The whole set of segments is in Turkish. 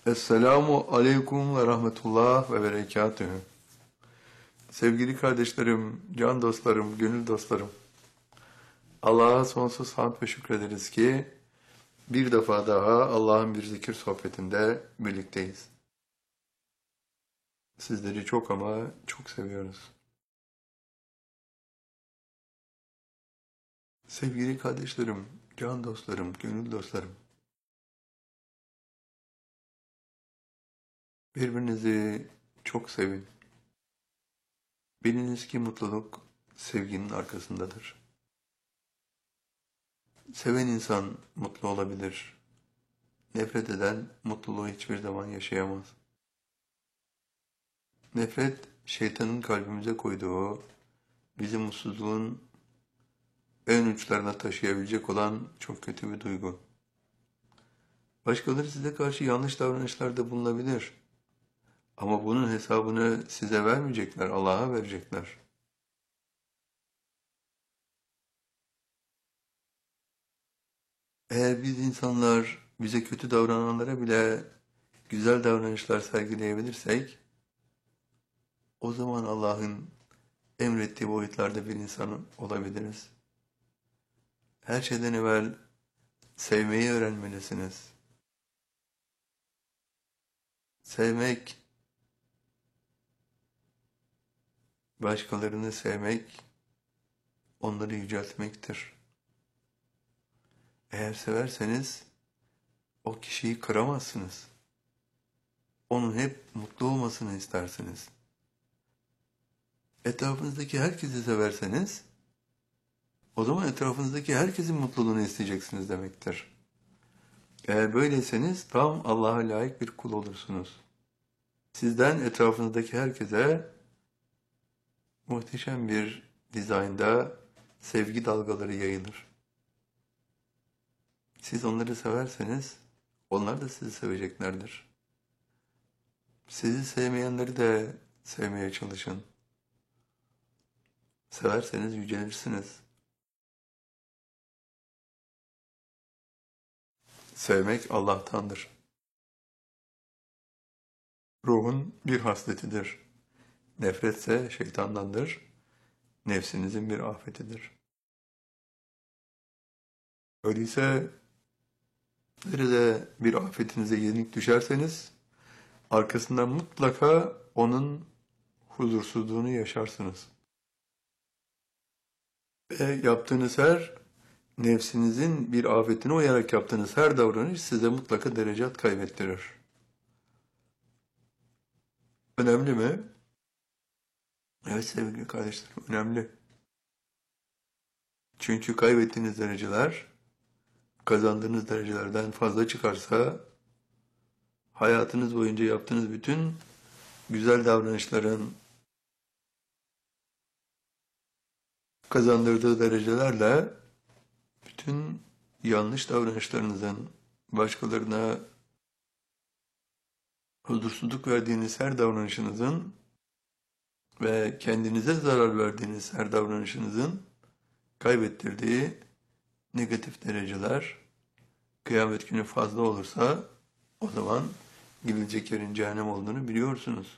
Esselamu aleyküm ve rahmetullah ve berekatühü. Sevgili kardeşlerim, can dostlarım, gönül dostlarım. Allah'a sonsuz hamd ve şükrederiz ki bir defa daha Allah'ın bir zikir sohbetinde birlikteyiz. Sizleri çok ama çok seviyoruz. Sevgili kardeşlerim, can dostlarım, gönül dostlarım. Birbirinizi çok sevin. Biliniz ki mutluluk sevginin arkasındadır. Seven insan mutlu olabilir. Nefret eden mutluluğu hiçbir zaman yaşayamaz. Nefret, şeytanın kalbimize koyduğu, bizi mutsuzluğun en uçlarına taşıyabilecek olan çok kötü bir duygu. Başkaları size karşı yanlış davranışlarda bulunabilir. Ama bunun hesabını size vermeyecekler, Allah'a verecekler. Eğer biz insanlar bize kötü davrananlara bile güzel davranışlar sergileyebilirsek, o zaman Allah'ın emrettiği boyutlarda bir insan olabiliriz. Her şeyden evvel sevmeyi öğrenmelisiniz. Sevmek, başkalarını sevmek, onları yüceltmektir. Eğer severseniz o kişiyi kıramazsınız. Onun hep mutlu olmasını istersiniz. Etrafınızdaki herkesi severseniz, o zaman etrafınızdaki herkesin mutluluğunu isteyeceksiniz demektir. Eğer böyleyseniz tam Allah'a layık bir kul olursunuz. Sizden etrafınızdaki herkese muhteşem bir dizaynda sevgi dalgaları yayılır. Siz onları severseniz, onlar da sizi seveceklerdir. Sizi sevmeyenleri de sevmeye çalışın. Severseniz yücelirsiniz. Sevmek Allah'tandır. Ruhun bir hasletidir. Nefretse şeytandandır. Nefsinizin bir afetidir. Öyleyse nerede bir afetinize yenik düşerseniz, arkasından mutlaka onun huzursuzluğunu yaşarsınız. Ve yaptığınız nefsinizin bir afetine uyarak yaptığınız her davranış size mutlaka derecat kaybettirir. Önemli mi? Evet sevgili kardeşlerim, önemli. Çünkü kaybettiğiniz dereceler, kazandığınız derecelerden fazla çıkarsa, hayatınız boyunca yaptığınız bütün güzel davranışların kazandırdığı derecelerle, bütün yanlış davranışlarınızın, başkalarına huzursuzluk verdiğiniz her davranışınızın ve kendinize zarar verdiğiniz her davranışınızın kaybettirdiği negatif dereceler, kıyamet günü fazla olursa o zaman gidilecek yerin cehennem olduğunu biliyorsunuz.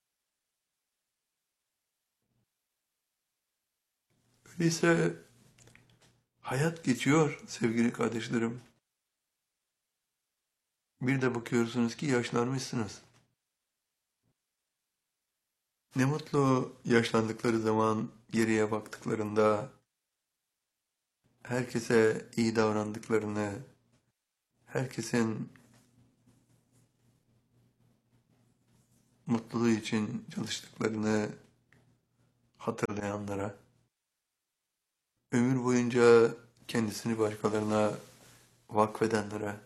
Öyleyse hayat geçiyor sevgili kardeşlerim. Bir de bakıyorsunuz ki yaşlanmışsınız. Ne mutlu yaşlandıkları zaman geriye baktıklarında herkese iyi davrandıklarını, herkesin mutluluğu için çalıştıklarını hatırlayanlara, ömür boyunca kendisini başkalarına vakfedenlere,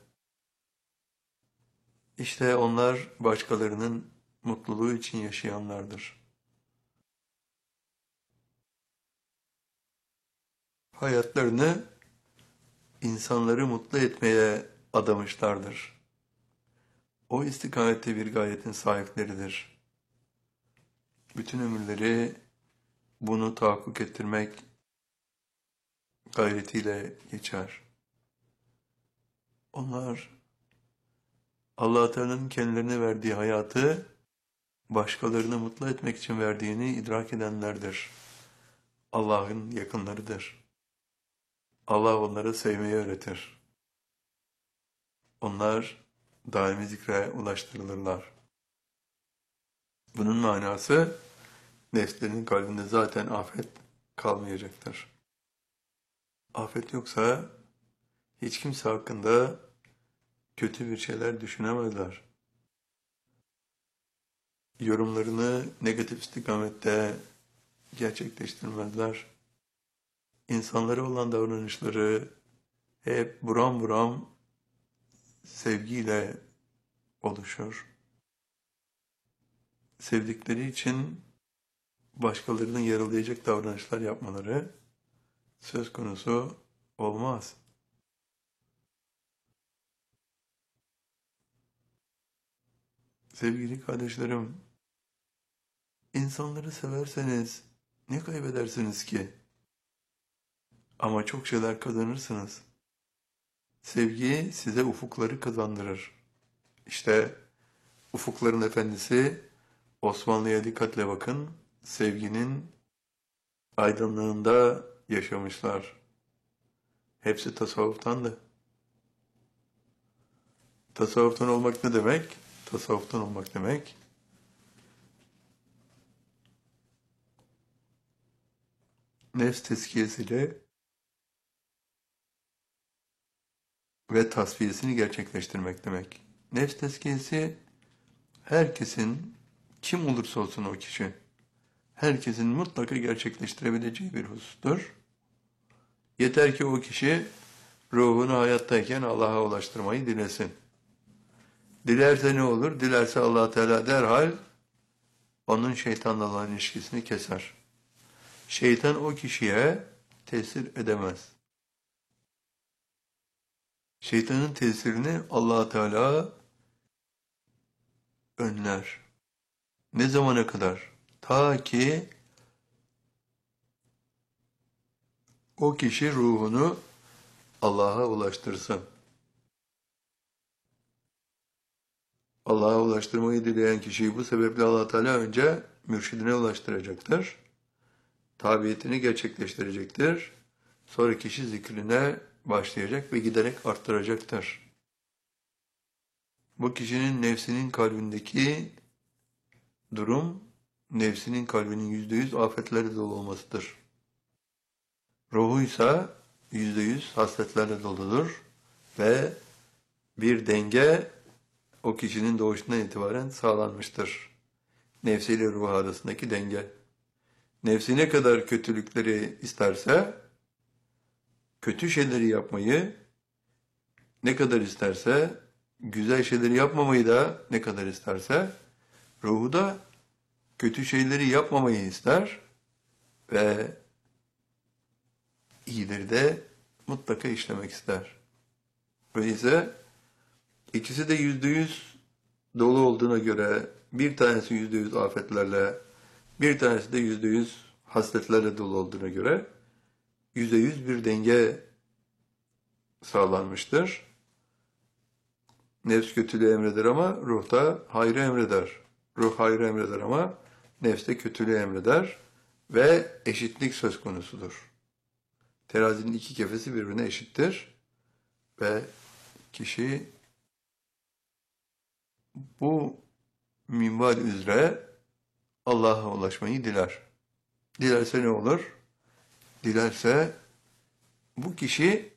işte onlar başkalarının mutluluğu için yaşayanlardır. Hayatlarını insanları mutlu etmeye adamışlardır. O istikamette bir gayetin sahipleridir. Bütün ömürleri bunu tahakkuk ettirmek gayretiyle geçer. Onlar Allah Teala'nın kendilerine verdiği hayatı başkalarını mutlu etmek için verdiğini idrak edenlerdir. Allah'ın yakınlarıdır. Allah onları sevmeyi öğretir. Onlar daimi zikre ulaştırılırlar. Bunun manası nefslerinin kalbinde zaten afet kalmayacaktır. Afet yoksa hiç kimse hakkında kötü bir şeyler düşünemezler. Yorumlarını negatif istikamette gerçekleştirmezler. İnsanlara olan davranışları hep buram buram sevgiyle oluşur. Sevdikleri için başkalarının yaralayacak davranışlar yapmaları söz konusu olmaz. Sevgili kardeşlerim, insanları severseniz ne kaybedersiniz ki? Ama çok şeyler kazanırsınız. Sevgi size ufukları kazandırır. İşte ufukların efendisi Osmanlı'ya dikkatle bakın, sevginin aydınlığında yaşamışlar. Hepsi tasavvuftandı. Tasavvuftan olmak ne demek? Tasavvuftan olmak demek, nefs tezkiyesiyle ve tasfiyesini gerçekleştirmek demek. Nefs tezkiyesi, herkesin, kim olursa olsun o kişi, herkesin mutlaka gerçekleştirebileceği bir husustur. Yeter ki o kişi ruhunu hayattayken Allah'a ulaştırmayı dilesin. Dilerse ne olur? Dilerse Allah Teala derhal onun şeytanla olan ilişkisini keser. Şeytan o kişiye tesir edemez. Şeytanın tesirini Allah Teala önler. Ne zamana kadar? Ta ki o kişi ruhunu Allah'a ulaştırsın. Allah'a ulaştırmayı dileyen kişiyi bu sebeple Allah Teala önce mürşidine ulaştıracaktır. Tabiyetini gerçekleştirecektir. Sonra kişi zikrine başlayacak ve giderek arttıracaktır. Bu kişinin nefsinin kalbindeki durum, nefsinin kalbinin %100 afetlerle dolu olmasıdır. Ruhuysa %100 hasletlerle doludur ve bir denge o kişinin doğuşundan itibaren sağlanmıştır. Nefsiyle ruh arasındaki denge. Nefsi ne kadar kötülükleri isterse, kötü şeyleri yapmayı ne kadar isterse, güzel şeyleri yapmamayı da ne kadar isterse, ruhu da kötü şeyleri yapmamayı ister ve iyileri de mutlaka işlemek ister. Öyleyse ikisi de %100 dolu olduğuna göre bir tanesi %100 afetlerle, bir tanesi de %100 hasletlerle dolu olduğuna göre %100 bir denge sağlanmıştır. Nefs kötülüğü emreder ama ruh da hayrı emreder. Ruh hayrı emreder ama nefs de kötülüğü emreder ve eşitlik söz konusudur. Terazinin iki kefesi birbirine eşittir ve kişi bu minval üzere Allah'a ulaşmayı diler. Dilerse ne olur? Dilerse bu kişi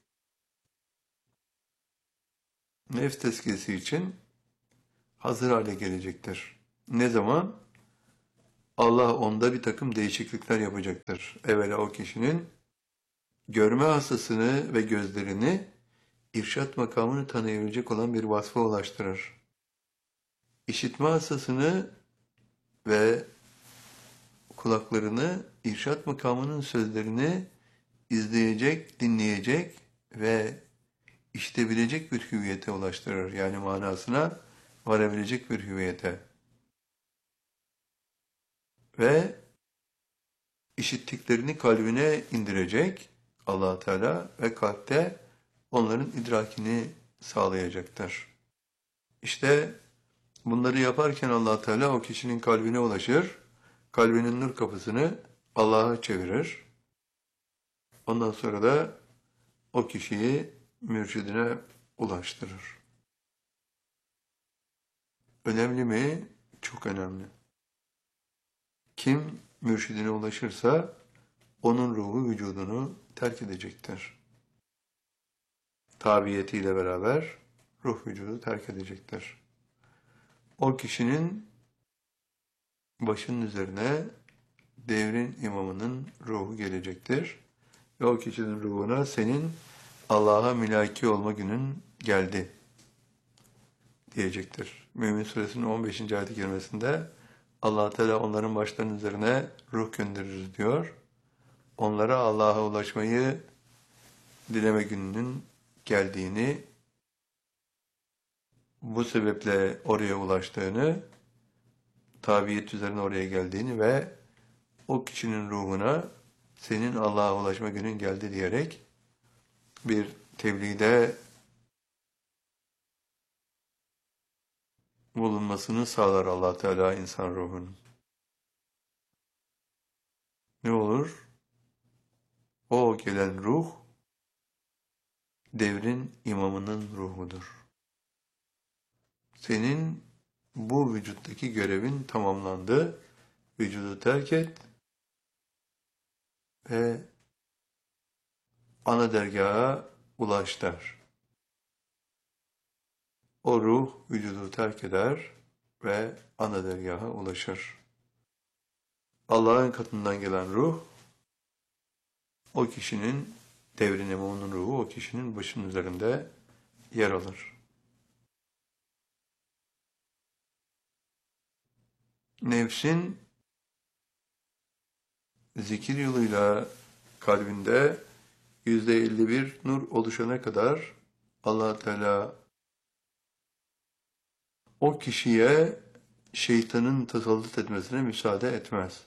nefs tezkiyesi için hazır hale gelecektir. Ne zaman? Allah onda bir takım değişiklikler yapacaktır. Evvela o kişinin görme hastasını ve gözlerini irşat makamını tanıyabilecek olan bir vasfa ulaştırır. İşitme hastasını ve kulaklarını irşat makamının sözlerini izleyecek, dinleyecek ve işitebilecek bir hüviyete ulaştırır. Yani manasına varabilecek bir hüviyete. Ve işittiklerini kalbine indirecek Allah Teala ve kalpte onların idrakini sağlayacaktır. İşte bunları yaparken Allah Teala o kişinin kalbine ulaşır. Kalbinin nur kapısını Allah'a çevirir. Ondan sonra da o kişiyi mürşidine ulaştırır. Önemli mi? Çok önemli. Kim mürşidine ulaşırsa onun ruhu vücudunu terk edecektir. Tabiyetiyle beraber ruh vücudu terk edecektir. O kişinin başının üzerine devrin imamının ruhu gelecektir. Ve o kişinin ruhuna senin Allah'a mülaki olma günün geldi diyecektir. Mümin Suresinin 15. ayet-i kerimesinde Allah Teala onların başlarının üzerine ruh göndeririz diyor. Onlara Allah'a ulaşmayı dileme gününün geldiğini, bu sebeple oraya ulaştığını, tabiyet üzerine oraya geldiğini ve o kişinin ruhuna senin Allah'a ulaşma günün geldi diyerek bir tebliğde bulunmasını sağlar Allah Teala insan ruhunun. Ne olur? O gelen ruh devrin imamının ruhudur. Senin bu vücuttaki görevin tamamlandı. Vücudu terk et ve ana dergaha ulaş der. O ruh vücudu terk eder ve ana dergaha ulaşır. Allah'ın katından gelen ruh, o kişinin devrin imamının ruhu, o kişinin başının üzerinde yer alır. Nefsin zikir yoluyla kalbinde %51 nur oluşana kadar Allah Teala o kişiye şeytanın tasallut etmesine müsaade etmez.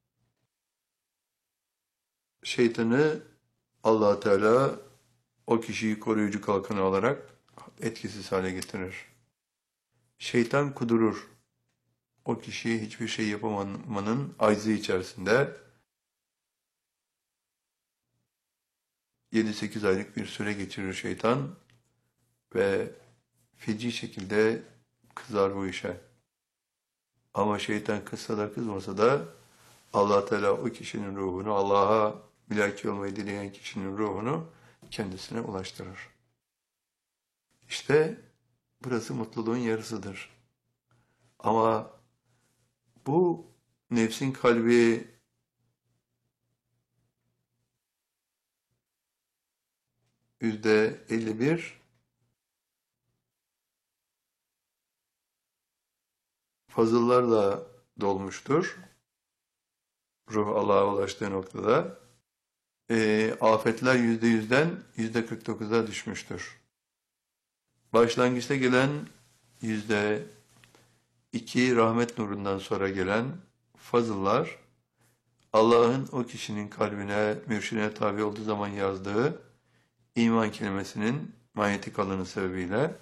Şeytanı Allah Teala o kişiyi koruyucu kalkanı alarak etkisiz hale getirir. Şeytan kudurur. O kişiyi hiçbir şey yapamamanın aczı içerisinde 7-8 aylık bir süre geçirir şeytan ve feci şekilde kızar bu işe. Ama şeytan kızsa da kızmasa da Allah Teala o kişinin ruhunu, Allah'a mülaki olmayı dileyen kişinin ruhunu kendisine ulaştırır. İşte burası mutluluğun yarısıdır. Ama bu nefsin kalbi %51 fazıllarla dolmuştur. Ruh Allah'a ulaştığı noktada. Afetler %100'den %49'a düşmüştür. Başlangıçta gelen %2 rahmet nurundan sonra gelen fazıllar, Allah'ın o kişinin kalbine, mürşidine tabi olduğu zaman yazdığı iman kelimesinin manyetik alanı sebebiyle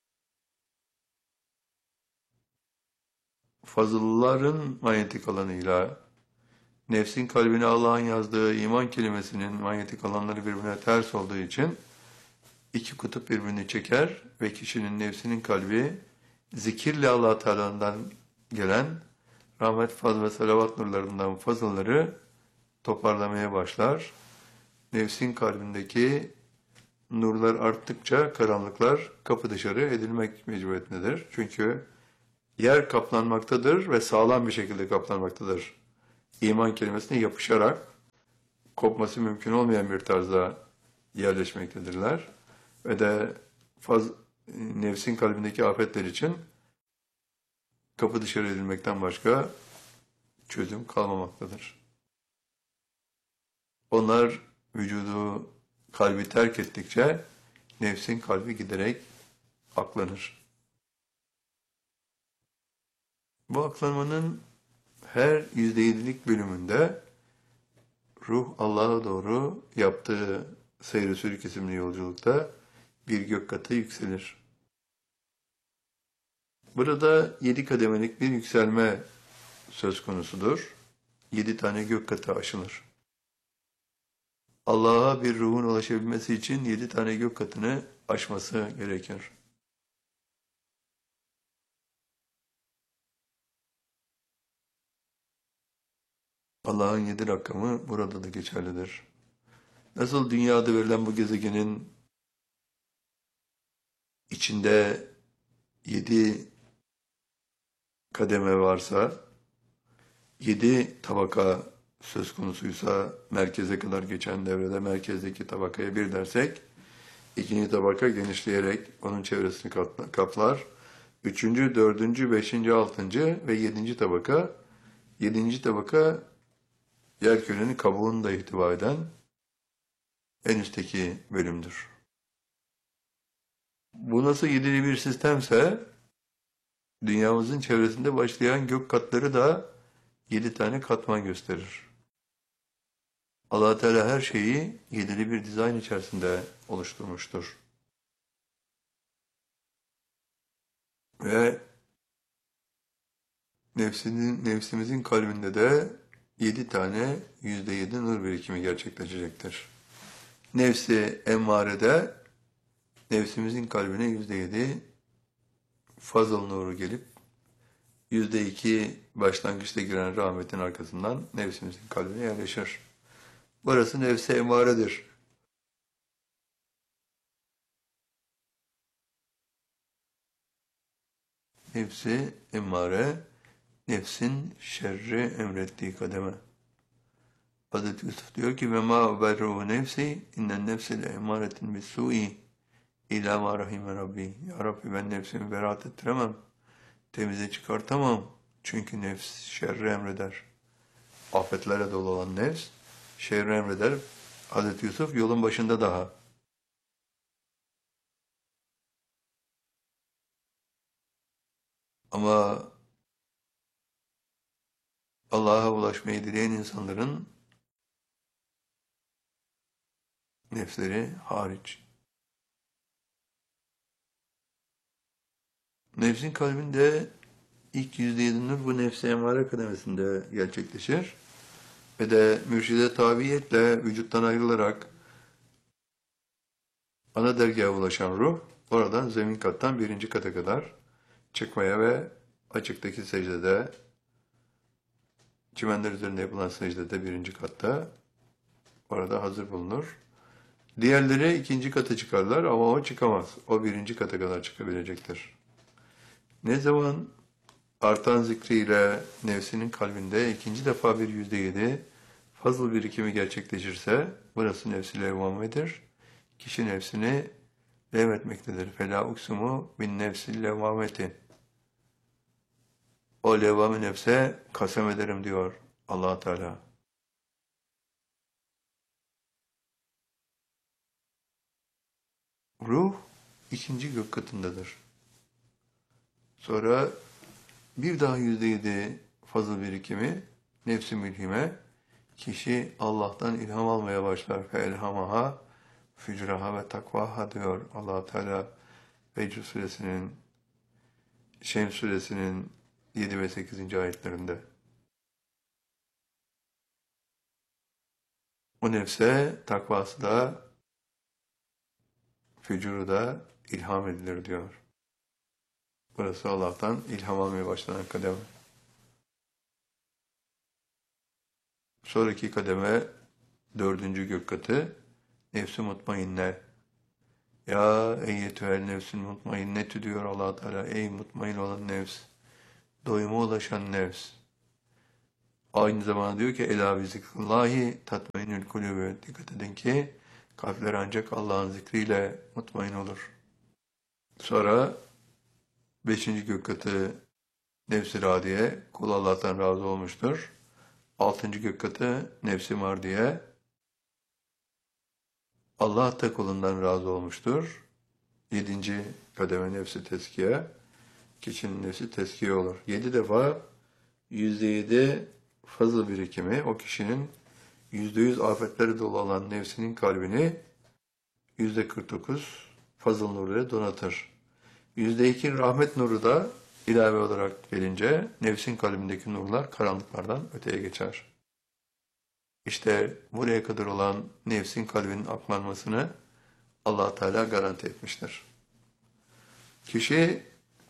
fazılların manyetik alanıyla nefsin kalbine Allah'ın yazdığı iman kelimesinin manyetik alanları birbirine ters olduğu için iki kutup birbirini çeker ve kişinin nefsinin kalbi zikirle Allah Teala'dan gelen rahmet, faz ve salavat nurlarından fazlaları toparlamaya başlar. Nefsin kalbindeki nurlar arttıkça karanlıklar kapı dışarı edilmek mecburiyetindedir. Çünkü yer kaplanmaktadır ve sağlam bir şekilde kaplanmaktadır. İman kelimesine yapışarak kopması mümkün olmayan bir tarzda yerleşmektedirler. Ve de nefsin kalbindeki afetler için kapı dışarı edilmekten başka çözüm kalmamaktadır. Onlar vücudu, kalbi terk ettikçe nefsin kalbi giderek aklanır. Bu aklanmanın her %7'lik bölümünde ruh Allah'a doğru yaptığı seyri sülük isimli yolculukta bir gök katı yükselir. Burada 7 kademelik bir yükselme söz konusudur. 7 tane gök katı aşılır. Allah'a bir ruhun ulaşabilmesi için 7 tane gök katını aşması gerekir. Allah'ın 7 rakamı burada da geçerlidir. Nasıl dünyada verilen bu gezegenin içinde 7 kademe varsa, 7 tabaka söz konusuysa, merkeze kadar geçen devrede merkezdeki tabakaya 1 dersek, ikinci tabaka genişleyerek onun çevresini kaplar. Üçüncü, dördüncü, beşinci, altıncı ve yedinci tabaka. Yedinci tabaka yerkürenin kabuğunu da ihtiva eden en üstteki bölümdür. Bu nasıl yedili bir sistemse, dünyamızın çevresinde başlayan gök katları da 7 tane katman gösterir. Allah Teala her şeyi yedili bir dizayn içerisinde oluşturmuştur. Ve nefsimizin kalbinde de 7 tane %7 nur birikimi gerçekleşecektir. Nefsi emmarede nefsimizin kalbine %7 fazıl nuru gelip %2 başlangıçta giren rahmetin arkasından nefsimizin kalbine yerleşir. Burası nefsi emmaredir. Nefsi emmare, nefsin şerri emrettiği kademe. Hazreti Yusuf diyor ki ve ma uberru nefsi innen nefsi le emaretin bis-su'i ila ma rahime rabbi. Ya Rabbi ben nefsimi beraat ettiremem. Temize çıkartamam. Çünkü nefs şerri emreder. Afetlerle dolu olan nefs şerri emreder. Hazreti Yusuf yolun başında daha. Ama Allah'a ulaşmayı dileyen insanların nefsleri hariç. Nefsin kalbinde ilk %7 nur bu nefsi emmare kademesinde gerçekleşir. Ve de mürşide tabiiyetle vücuttan ayrılarak ana dergaha ulaşan ruh, oradan zemin kattan 1. kata kadar çıkmaya ve açıktaki secdede, çimenler üzerinde yapılan secdede 1. katta orada hazır bulunur. Diğerleri 2. kata çıkarlar ama o çıkamaz. O 1. kata kadar çıkabilecektir. Ne zaman artan zikriyle nefsinin kalbinde 2. defa bir %7 fazıl birikimi gerçekleşirse burası nefs-i levvamedir. Kişi nefsini levmetmektedir. فَلَا اُقْسُمُ بِالنَّفْسِ اللَّوَّامَةِ O levvame nefse kasem ederim diyor Allah Teala. Ruh 2. gök katındadır. Sonra bir daha %7 fazıl birikimi nefs-i mülhime kişi Allah'tan ilham almaya başlar. فَاَلْهَمَهَا fücraha ve takvaha diyor Allah Teala Fecr suresinin, Şems suresinin 7 ve 8. ayetlerinde. O nefse takvası da fücuru da ilham edilir diyor. Burası Allah'tan ilham almaya başlanan kademe. Sonraki kademe 4. gök katı nefs-i mutmainne. Ya eyyetühel nefsin mutmainnetü diyor Allah Teala. Ey mutmain olan nefs. Doyuma ulaşan nefs. Aynı zamanda diyor ki Ela bi zikrillahi tatmainül kulübü. Dikkat edin ki kalpler ancak Allah'ın zikriyle mutmain olur. Sonra 5. gök katı nefs-i radiye. Kul Allah'tan razı olmuştur. 6. gök katı nefs-i mardiye. Allah da kulundan razı olmuştur. 7. kademe nefsi teskiye. Kişinin nefsi teskiye olur. 7 defa %7 fazla birikimi o kişinin %100 afetleri dolu olan nefsinin kalbini %49 fazıl nur ile donatır. %2 rahmet nuru da İlave olarak gelince nefsin kalbindeki nurlar karanlıklardan öteye geçer. İşte buraya kadar olan nefsin kalbinin aklanmasını Allah Teala garanti etmiştir. Kişi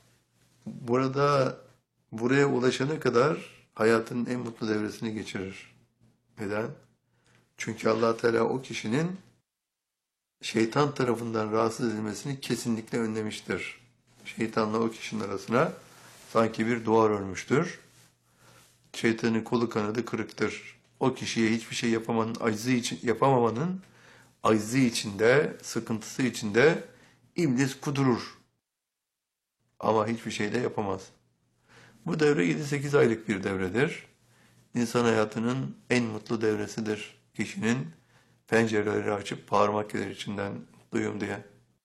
buraya ulaşana kadar hayatının en mutlu devresini geçirir. Neden? Çünkü Allah Teala o kişinin şeytan tarafından rahatsız edilmesini kesinlikle önlemiştir. Şeytanla o kişinin arasına sanki bir duvar örmüştür. Şeytanın kolu kanadı kırıktır. O kişiye hiçbir şey yapamamanın aczi içinde, sıkıntısı içinde iblis kudurur. Ama hiçbir şey de yapamaz. Bu devre 7-8 aylık bir devredir. İnsan hayatının en mutlu devresidir. Kişinin pencereleri açıp bağırmak gelir içinden mutluyum diye.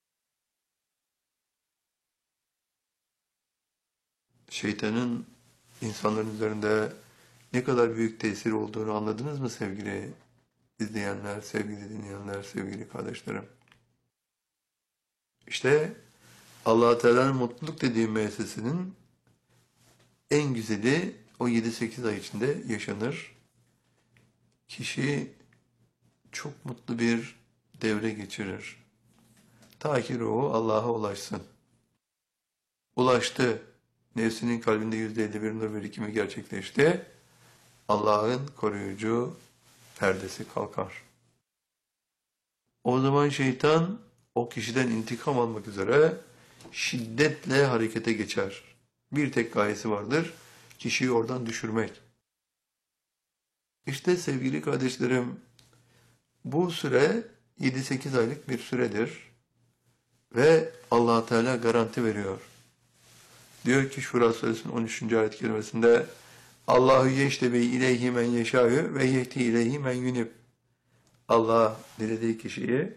Şeytanın insanların üzerinde ne kadar büyük tesir olduğunu anladınız mı sevgili izleyenler, sevgili dinleyenler, sevgili kardeşlerim? İşte Allah-u Teala'nın mutluluk dediği müessesinin en güzeli o 7-8 ay içinde yaşanır. Kişi çok mutlu bir devre geçirir. Ta ki ruhu Allah'a ulaşsın. Ulaştı. Nefsinin kalbinde %51 nur birikimi gerçekleşti. Allah'ın koruyucu perdesi kalkar. O zaman şeytan o kişiden intikam almak üzere şiddetle harekete geçer. Bir tek gayesi vardır, kişiyi oradan düşürmek. İşte sevgili kardeşlerim, bu süre 7-8 aylık bir süredir ve Allah Teala garanti veriyor. Diyor ki Şura Suresinin 13. ayet kelimesinde Allahu yeştebi ileyhi men yeşâhü ve yehdi ileyhi men yunib. Allah dilediği kişiyi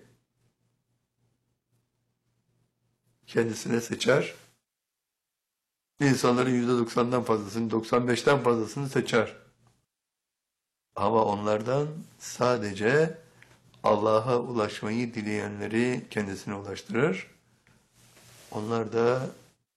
kendisine seçer. İnsanların %90'dan fazlasını, 95'ten fazlasını seçer. Ama onlardan sadece Allah'a ulaşmayı dileyenleri kendisine ulaştırır. Onlar da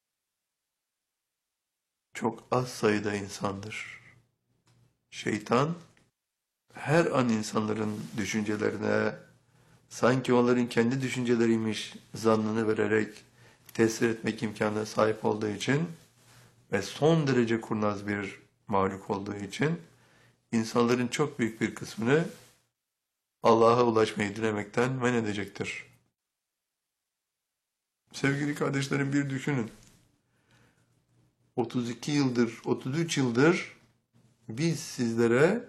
çok az sayıda insandır. Şeytan her an insanların düşüncelerine sanki onların kendi düşünceleriymiş zannını vererek tesir etmek imkanına sahip olduğu için ve son derece kurnaz bir mahluk olduğu için insanların çok büyük bir kısmını Allah'a ulaşmayı dilemekten men edecektir. Sevgili kardeşlerim bir düşünün. 32 yıldır, 33 yıldır biz sizlere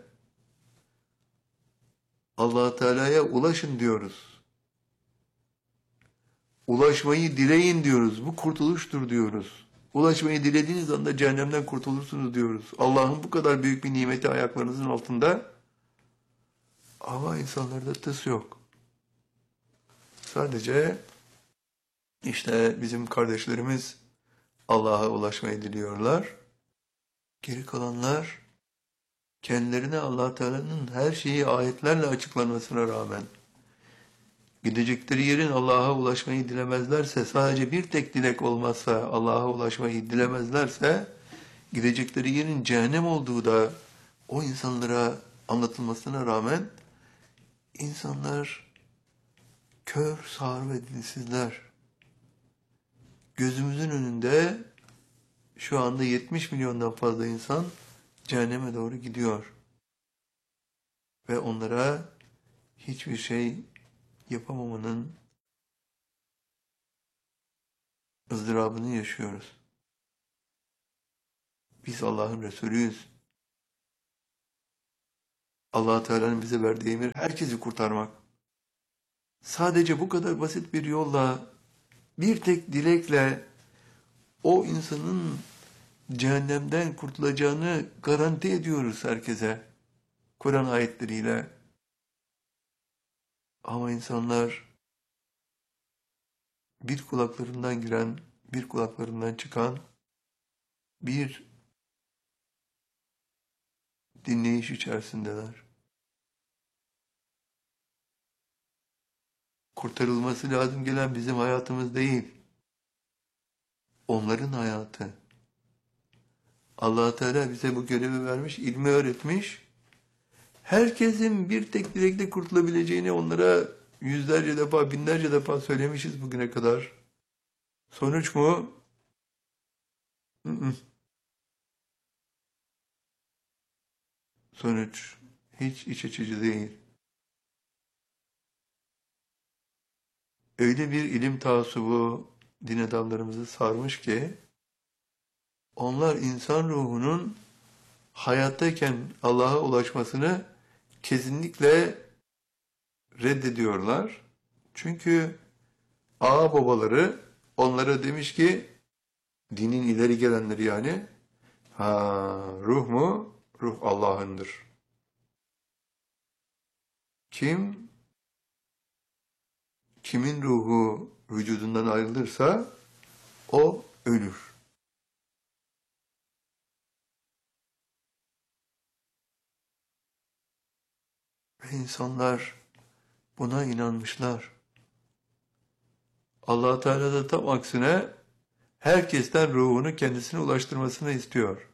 Allah Teala'ya ulaşın diyoruz. Ulaşmayı dileyin diyoruz. Bu kurtuluştur diyoruz. Ulaşmayı dilediğiniz anda cehennemden kurtulursunuz diyoruz. Allah'ın bu kadar büyük bir nimeti ayaklarınızın altında ama insanlarda tıs yok. Sadece işte bizim kardeşlerimiz Allah'a ulaşmayı diliyorlar. Geri kalanlar kendilerine Allah Teala'nın her şeyi ayetlerle açıklanmasına rağmen gidecekleri yerin Allah'a ulaşmayı dilemezlerse, sadece bir tek dilek olmazsa Allah'a ulaşmayı dilemezlerse, gidecekleri yerin cehennem olduğu da o insanlara anlatılmasına rağmen insanlar kör, sağır ve dilsizler. Gözümüzün önünde şu anda 70 milyondan fazla insan cehenneme doğru gidiyor. Ve onlara hiçbir şey yapamamanın ızdırabını yaşıyoruz. Biz Allah'ın Resulüyüz. Allah Teala'nın bize verdiği emir herkesi kurtarmak. Sadece bu kadar basit bir yolla, bir tek dilekle o insanın cehennemden kurtulacağını garanti ediyoruz herkese. Kur'an ayetleriyle. Ama insanlar bir kulaklarından giren, bir kulaklarından çıkan bir dinleyiş içerisindeler. Kurtarılması lazım gelen bizim hayatımız değil. Onların hayatı. Allah Teala bize bu görevi vermiş, ilmi öğretmiş. Herkesin bir tek dilekle kurtulabileceğini onlara yüzlerce defa, binlerce defa söylemişiz bugüne kadar. Sonuç mu? Mm-mm. Sonuç hiç iç açıcı değil. Öyle bir ilim taassubu din adamlarımızı sarmış ki onlar insan ruhunun hayattayken Allah'a ulaşmasını kesinlikle reddediyorlar. Çünkü ağa babaları onlara demiş ki dinin ileri gelenleri yani ha ruh mu? Ruh Allah'ındır. Kimin ruhu vücudundan ayrılırsa o ölür. Ve insanlar buna inanmışlar. Allah Teala da tam aksine herkesten ruhunu kendisine ulaştırmasını istiyor.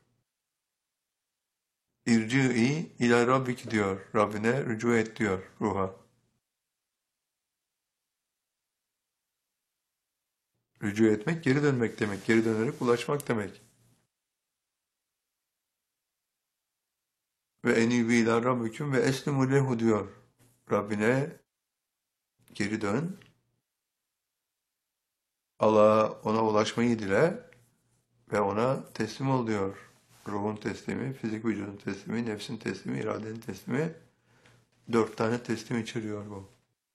İrci'i ila rabbiki diyor. Rabbine rücu et diyor ruha. Rücu etmek geri dönmek demek. Geri dönerek ulaşmak demek. Ve enibi ila rabbiküm ve eslimu lehu diyor. Rabbine geri dön. Allah'a ona ulaşmayı dile ve ona teslim ol diyor. Ruhun teslimi, fizik vücudun teslimi, nefsin teslimi, iradenin teslimi. 4 tane teslim içeriyor bu.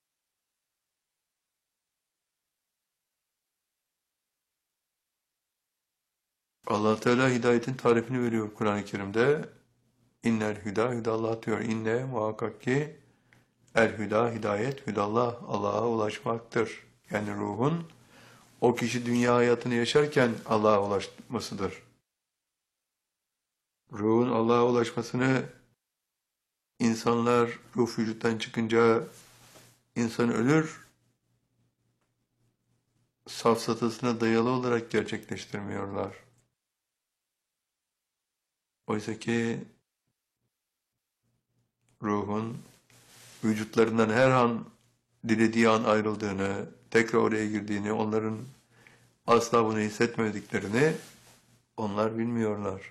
Allah Teala hidayetin tarifini veriyor Kur'an-ı Kerim'de. İnnel hüda hüdallah diyor. İnne muhakkak ki el hüda hidayet hüdallah Allah'a ulaşmaktır. Yani ruhun o kişi dünya hayatını yaşarken Allah'a ulaşmasıdır. Ruhun Allah'a ulaşmasını insanlar ruh vücuttan çıkınca insan ölür, safsatasına dayalı olarak gerçekleştirmiyorlar. Oysa ki ruhun vücutlarından her an dilediği an ayrıldığını, tekrar oraya girdiğini, onların asla bunu hissetmediklerini onlar bilmiyorlar.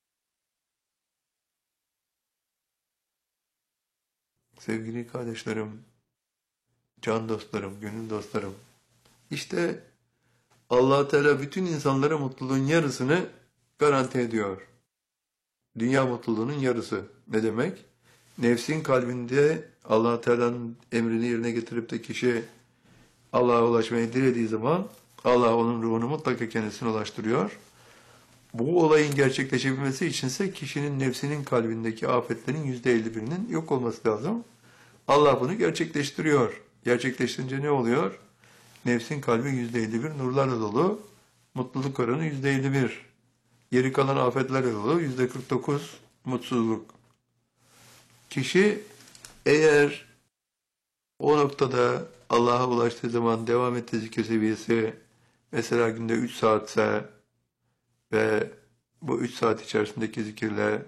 Sevgili kardeşlerim, can dostlarım, gönül dostlarım, işte Allah Teala bütün insanlara mutluluğun yarısını garanti ediyor. Dünya mutluluğunun yarısı. Ne demek? Nefsin kalbinde Allah Teala'nın emrini yerine getirip de kişi Allah'a ulaşmayı dilediği zaman Allah onun ruhunu mutlaka kendisine ulaştırıyor. Bu olayın gerçekleşebilmesi içinse kişinin nefsinin kalbindeki afetlerin %51'inin yok olması lazım. Allah bunu gerçekleştiriyor. Gerçekleştirince ne oluyor? Nefsin kalbi %51 nurlarla dolu, mutluluk oranı %51. Geri kalan afetlerle dolu %49 mutsuzluk. Kişi eğer o noktada Allah'a ulaştığı zaman devam ettiği zikir seviyesi mesela günde 3 saatse ve bu 3 saat içerisindeki zikirle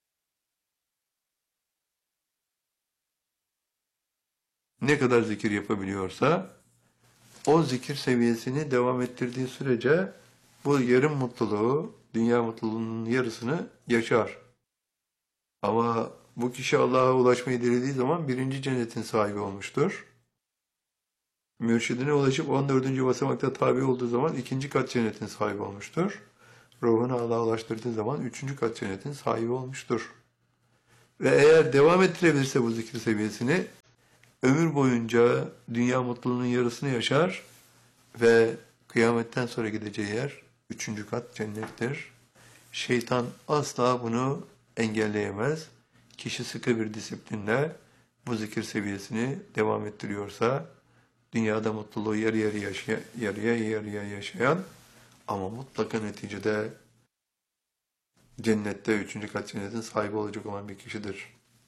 ne kadar zikir yapabiliyorsa o zikir seviyesini devam ettirdiği sürece bu yarım mutluluğu, dünya mutluluğunun yarısını yaşar. Ama bu kişi Allah'a ulaşmayı dilediği zaman birinci cennetin sahibi olmuştur. Mürşidine ulaşıp 14. basamakta tabi olduğu zaman ikinci kat cennetin sahibi olmuştur. Ruhunu Allah'a ulaştırdığı zaman üçüncü kat cennetin sahibi olmuştur. Ve eğer devam ettirebilirse bu zikir seviyesini ömür boyunca dünya mutluluğunun yarısını yaşar ve kıyametten sonra gideceği yer üçüncü kat cennettir. Şeytan asla bunu engelleyemez. Kişi sıkı bir disiplinle bu zikir seviyesini devam ettiriyorsa dünyada mutluluğu yarıya yaşayan ama mutlaka neticede cennette üçüncü kat cennetin sahibi olacak olan bir kişidir.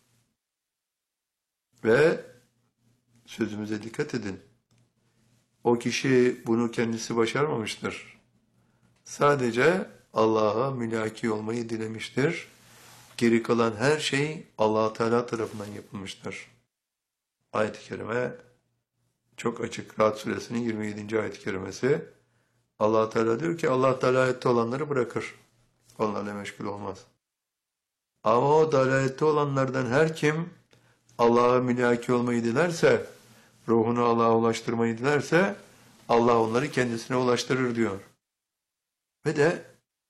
Ve sözümüze dikkat edin. O kişi bunu kendisi başarmamıştır. Sadece Allah'a mülaki olmayı dilemiştir. Geri kalan her şey Allah Teala tarafından yapılmıştır. Ayet-i kerime çok açık. Ra'd suresinin 27. ayet-i kerimesi. Allah Teala diyor ki Allah dalalette olanları bırakır. Onlarla meşgul olmaz. Ama o dalalette olanlardan her kim Allah'a mülaki olmayı dilerse, ruhunu Allah'a ulaştırmayı dilerse Allah onları kendisine ulaştırır diyor. Ve de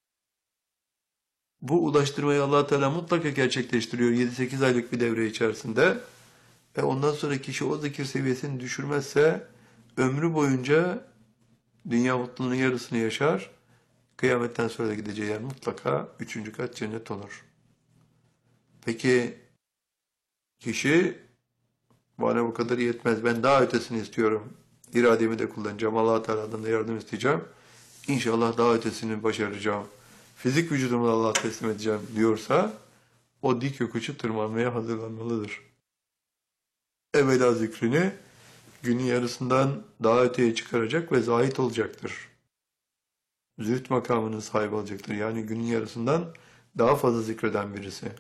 bu ulaştırmayı Allah Teala mutlaka gerçekleştiriyor 7-8 aylık bir devre içerisinde. Ve ondan sonra kişi o zikir seviyesini düşürmezse ömrü boyunca dünya mutluluğunun yarısını yaşar. Kıyametten sonra da gideceği yer mutlaka 3. kat cennet olur. Peki kişi bana bu kadar yetmez, ben daha ötesini istiyorum. İrademi de kullanacağım, Allah Teala'dan da yardım isteyeceğim. İnşallah daha ötesini başaracağım. Fizik vücudumu da Allah'a teslim edeceğim diyorsa o dik yokuşu tırmanmaya hazırlanmalıdır. Evvela zikrini günün yarısından daha öteye çıkaracak ve zahit olacaktır. Zühd makamının sahibi olacaktır. Yani günün yarısından daha fazla zikreden birisi.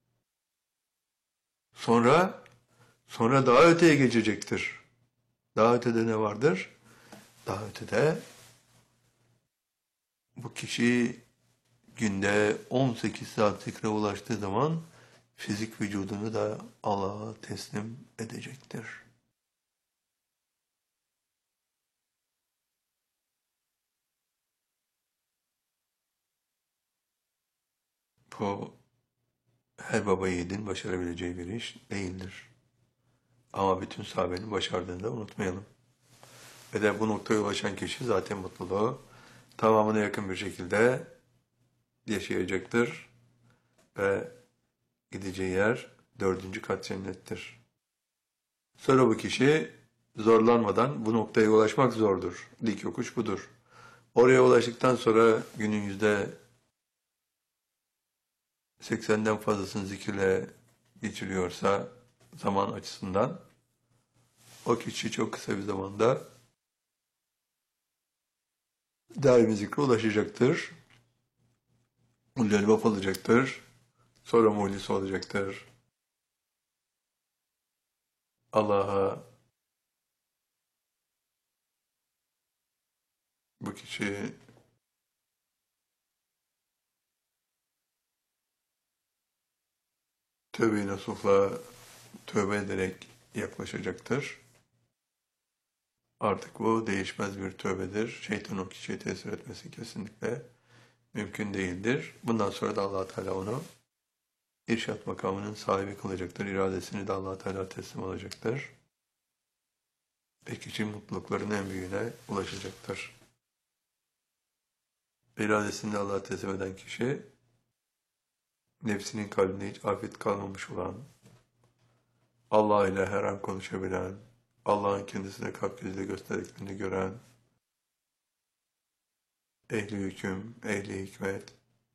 Sonra daha öteye geçecektir. Daha ötede ne vardır? Daha ötede bu kişi günde 18 saat zikre ulaştığı zaman fizik vücudunu da Allah'a teslim edecektir. Bu her baba yiğidin başarabileceği bir iş değildir. Ama bütün sahabenin başardığını da unutmayalım. Ve de bu noktaya ulaşan kişi zaten mutluluğu tamamına yakın bir şekilde yaşayacaktır. Ve gideceği yer 4. kat cennettir. Sonra bu kişi zorlanmadan bu noktaya ulaşmak zordur. Dik yokuş budur. Oraya ulaştıktan sonra günün %80'den fazlasını zikirle geçiriyorsa zaman açısından o kişi çok kısa bir zamanda daimi zikre ulaşacaktır. Lelbap olacaktır. Sonra muhlisi olacaktır. Allah'a bu kişi tövbe-i nasuhla tövbe ederek yaklaşacaktır. Artık bu değişmez bir tövbedir. Şeytan o kişiye tesir etmesi kesinlikle mümkün değildir. Bundan sonra da Allah Teala onu irşat makamının sahibi kılacaktır. İradesini de Allah Teala teslim alacaktır. Ve kişi mutlulukların en büyüğüne ulaşacaktır. İradesini de Allah'a teslim eden kişi nefsinin kalbinde hiç afet kalmamış olan, Allah ile her an konuşabilen, Allah'ın kendisine kalp gözüyle gösterdiklerini gören, ehli hüküm, ehli hikmet,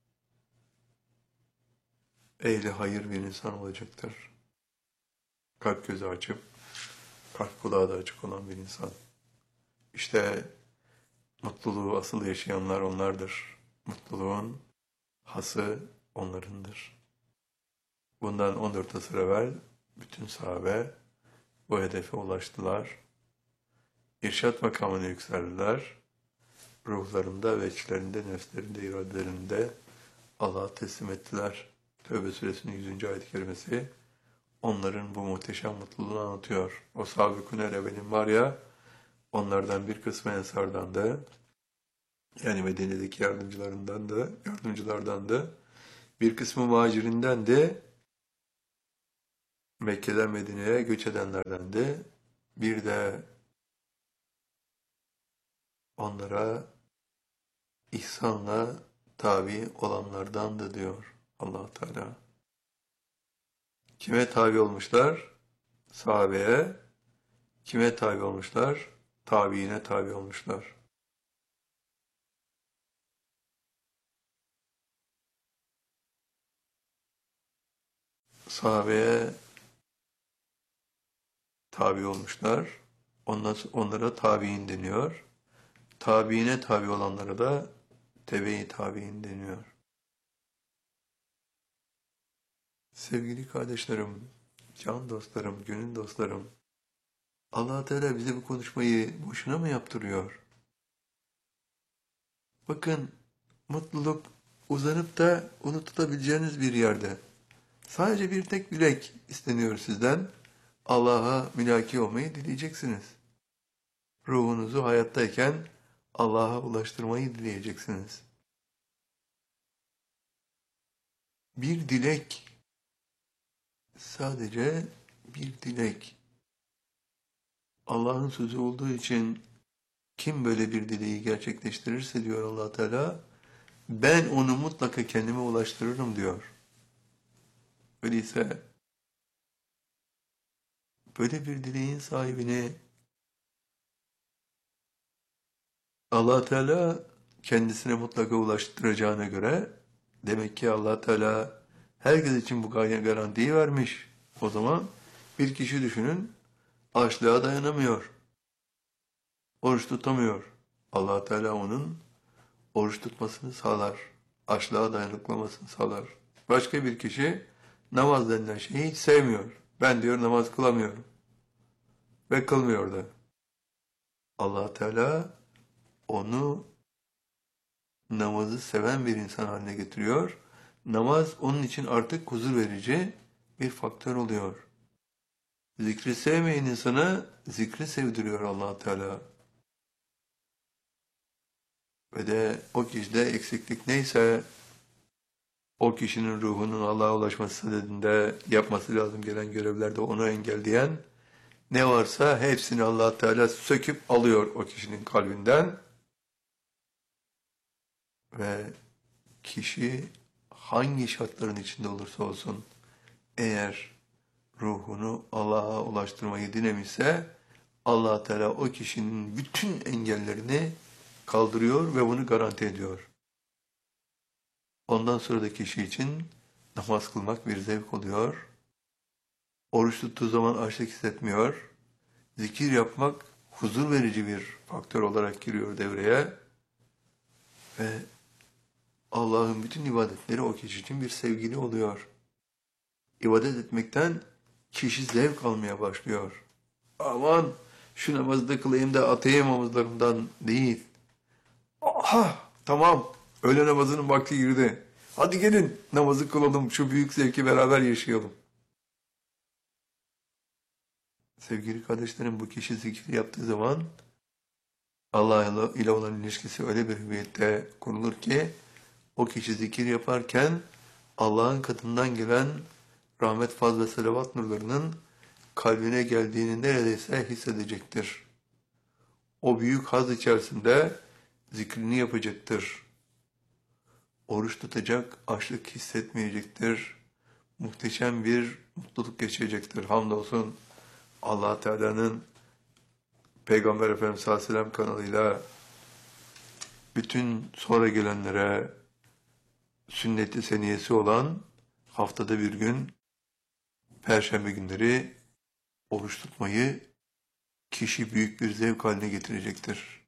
ehli hayır bir insan olacaktır. Kalp gözü açıp, kalp kulağı da açık olan bir insan. İşte mutluluğu asıl yaşayanlar onlardır. Mutluluğun hası onlarındır. Bundan 14 asır evvel bütün sahabe bu hedefe ulaştılar. İrşat makamına yükseldiler. Ruhlarında ve içlerinde, nefslerinde, iradelerinde Allah'a teslim ettiler. Tövbe suresinin 100. ayet-i kerimesi onların bu muhteşem mutluluğunu anlatıyor. O Sabıkun el-Evvelin var ya, onlardan bir kısmı Ensar'dandı. Yani Medine'deki yardımcılardan da bir kısmı muhacirinden de Mekke'den Medine'ye göç edenlerden de bir de onlara ihsanla tabi olanlardan da diyor Allah Teala. Kime tabi olmuşlar? Sahabeye. Kime tabi olmuşlar? Tabiine tabi olmuşlar. Sahabeye tabi olmuşlar. Onlara tabiin deniyor. Tabiine tabi olanlara da tebe-i tabi'in deniyor. Sevgili kardeşlerim, can dostlarım, gönül dostlarım, Allah Teala bize bu konuşmayı boşuna mı yaptırıyor? Bakın, mutluluk uzanıp da unutulabileceğiniz bir yerde. Sadece bir tek dilek isteniyor sizden. Allah'a mülaki olmayı dileyeceksiniz. Ruhunuzu hayattayken Allah'a ulaştırmayı dileyeceksiniz. Bir dilek, sadece bir dilek. Allah'ın sözü olduğu için kim böyle bir dileği gerçekleştirirse diyor Allah Teala, ben onu mutlaka kendime ulaştırırım diyor. Öyleyse böyle bir dileğin sahibini Allah Teala kendisine mutlaka ulaştıracağına göre demek ki Allah Teala herkes için bu garantiyi vermiş. O zaman bir kişi düşünün, açlığa dayanamıyor, oruç tutamıyor. Allah Teala onun oruç tutmasını sağlar, açlığa dayanıklamasını sağlar. Başka bir kişi namaz denilen şeyi hiç sevmiyor. Ben diyor namaz kılamıyorum ve kılmıyor da. Allah Teala onu namazı seven bir insan haline getiriyor. Namaz onun için artık huzur verici bir faktör oluyor. Zikri sevmeyen insana zikri sevdiriyor Allah Teala. Ve de o kişide eksiklik neyse o kişinin ruhunun Allah'a ulaşması dediğinde yapması lazım gelen görevlerde onu engelleyen ne varsa hepsini Allah Teala söküp alıyor o kişinin kalbinden ve kişi hangi şartların içinde olursa olsun eğer ruhunu Allah'a ulaştırmayı dilemişse Allah Teala o kişinin bütün engellerini kaldırıyor ve bunu garanti ediyor. Ondan sonra da kişi için namaz kılmak bir zevk oluyor. Oruç tuttuğu zaman açlık hissetmiyor. Zikir yapmak huzur verici bir faktör olarak giriyor devreye. Ve Allah'ın bütün ibadetleri o kişi için bir sevgili oluyor. İbadet etmekten kişi zevk almaya başlıyor. Aman şu namazı da kılayım da atayım omuzlarımdan değil. Aha tamam öğle namazının vakti girdi. Hadi gelin namazı kılalım şu büyük zevki beraber yaşayalım. Sevgili kardeşlerim bu kişi zikir yaptığı zaman Allah ile olan ilişkisi öyle bir hüviyette kurulur ki o kişi zikir yaparken Allah'ın katından gelen rahmet, faz ve selavat nurlarının kalbine geldiğini neredeyse hissedecektir. O büyük haz içerisinde zikrini yapacaktır. Oruç tutacak, açlık hissetmeyecektir. Muhteşem bir mutluluk geçirecektir. Hamdolsun Allah Teala'nın Peygamber Efendimiz sallallahu aleyhi ve sellem kanalıyla bütün sonra gelenlere sünnet-i seniyesi olan haftada bir gün Perşembe günleri oruç tutmayı kişi büyük bir zevk haline getirecektir.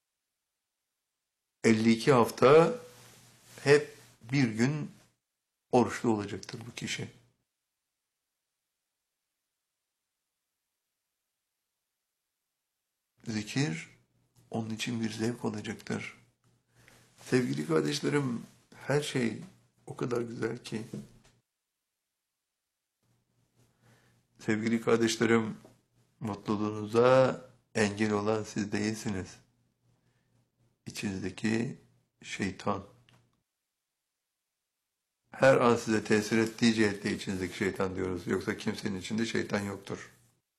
52 hafta hep bir gün oruçlu olacaktır bu kişi. Zikir onun için bir zevk olacaktır. Sevgili kardeşlerim, her şey o kadar güzel ki. Sevgili kardeşlerim, mutluluğunuza engel olan siz değilsiniz. İçinizdeki şeytan. Her an size tesir ettiği cihette içinizdeki şeytan diyoruz. Yoksa kimsenin içinde şeytan yoktur.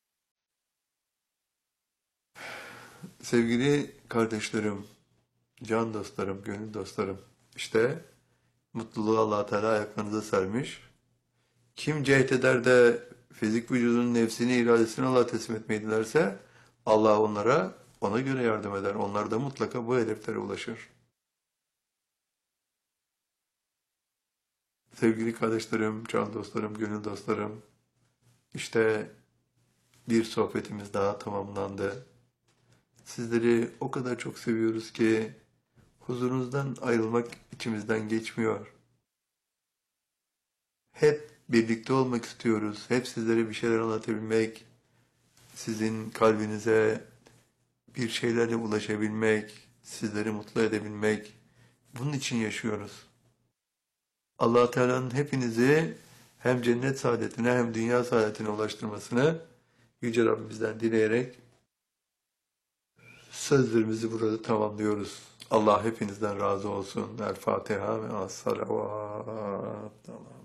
Sevgili kardeşlerim, can dostlarım, gönül dostlarım, işte mutluluğu Allah Teala ayaklarınıza sermiş. Kim cehd eder de fizik vücudunun nefsini, iradesini Allah'a teslim etmeyi dilerse Allah onlara ona göre yardım eder. Onlar da mutlaka bu hedeflere ulaşır. Sevgili kardeşlerim, can dostlarım, gönül dostlarım, işte bir sohbetimiz daha tamamlandı. Sizleri o kadar çok seviyoruz ki Huzurunuzdan ayrılmak içimizden geçmiyor. Hep birlikte olmak istiyoruz. Hep sizlere bir şeyler anlatabilmek, sizin kalbinize bir şeylerle ulaşabilmek, sizleri mutlu edebilmek. Bunun için yaşıyoruz. Allah Teala'nın hepinizi hem cennet saadetine hem dünya saadetine ulaştırmasını Yüce Rabbimizden dileyerek sözlerimizi burada tamamlıyoruz. Allah hepinizden razı olsun. El Fatiha ve as-salavat.